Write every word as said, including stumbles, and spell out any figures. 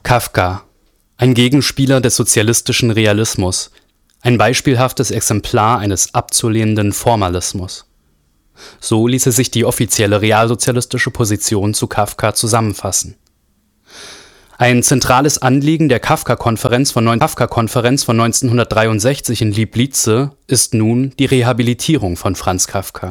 Kafka, ein Gegenspieler des sozialistischen Realismus, ein beispielhaftes Exemplar eines abzulehnenden Formalismus. So ließe sich die offizielle realsozialistische Position zu Kafka zusammenfassen. Ein zentrales Anliegen der Kafka-Konferenz von, Kafka-Konferenz von neunzehnhundertdreiundsechzig in Liblice ist nun die Rehabilitierung von Franz Kafka